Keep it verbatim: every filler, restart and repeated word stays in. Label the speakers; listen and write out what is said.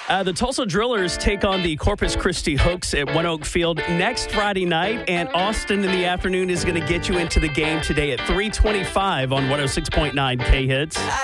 Speaker 1: Uh, the Tulsa Drillers take on the Corpus Christi Hooks at One Oak Field next Friday night, and Austin in the afternoon is going to get you into the game today at three twenty-five on one oh six point nine K-Hits.